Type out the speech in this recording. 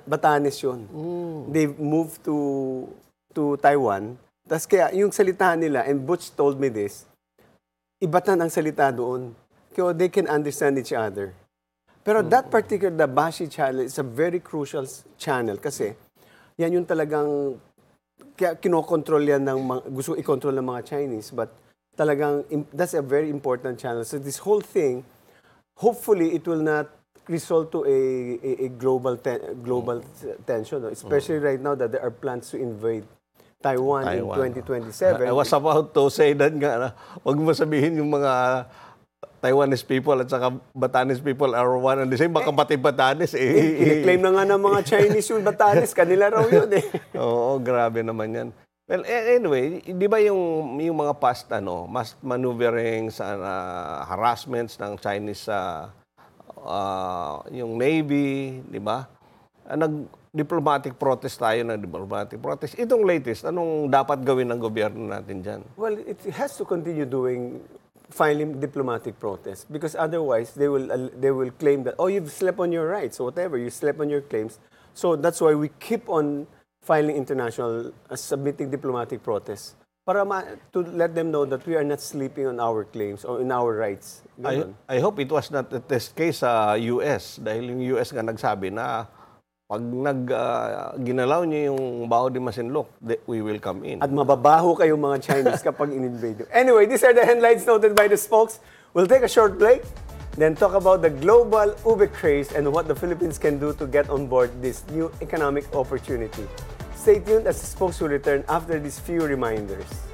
Batanes yun. They moved to Taiwan. Tapos kaya yung salita nila, and Butch told me this, Ibatan ang salita doon. Kaya they can understand each other. Pero that particular, the Bashi channel is a very crucial channel kasi yan yung talagang kaya kinokontrol yan ng gusto i-control ng mga Chinese, but talagang that's a very important channel. So this whole thing, hopefully it will not result to a global tension, no? Especially right now that there are plans to invade Taiwan in 2027. I was about to say that nga, wag mo sabihin yung mga Taiwanese people at saka Batanes people are one and the same. Baka pati Batanes I-claim na nga ng mga Chinese yung Batanes. Kanila raw yun eh. Oo, grabe naman yan. Well, anyway, di ba yung mga past maneuvering sa harassments ng Chinese sa yung Navy, di ba? Diplomatic protest tayo ng diplomatic protest. Itong latest, anong dapat gawin ng gobyerno natin dyan? Well, it has to continue filing diplomatic protests because otherwise they will claim that, oh, you've slept on your rights or whatever, you slept on your claims. So that's why we keep on filing submitting diplomatic protests para to let them know that we are not sleeping on our claims or in our rights. I hope it was not a test case sa US dahil yung US nga nagsabi na pag ginalaw niyo yung Bao de Masinloc, we will come in. At mababaho kayong mga Chinese kapag in-invade. Anyway, these are the headlines noted by the spokes. We'll take a short break, then talk about the global ube craze and what the Philippines can do to get on board this new economic opportunity. Stay tuned as the spokes will return after these few reminders.